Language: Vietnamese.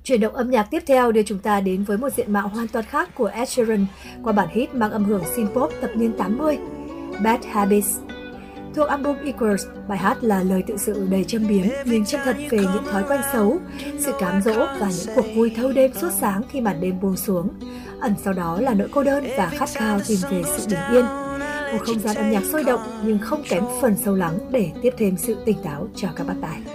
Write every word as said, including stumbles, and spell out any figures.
Chuyển động âm nhạc tiếp theo đưa chúng ta đến với một diện mạo hoàn toàn khác của Ed Sheeran qua bản hit mang âm hưởng synth-pop thập niên tám mươi, Bad Habits. Thuộc album Equals, bài hát là lời tự sự đầy châm biếm nhưng chân thật về những thói quen xấu, sự cám dỗ và những cuộc vui thâu đêm suốt sáng khi màn đêm buông xuống. Ẩn sau đó là nỗi cô đơn và khát khao tìm về sự bình yên. Một không gian âm nhạc sôi động nhưng không kém phần sâu lắng để tiếp thêm sự tỉnh táo cho các bác tài.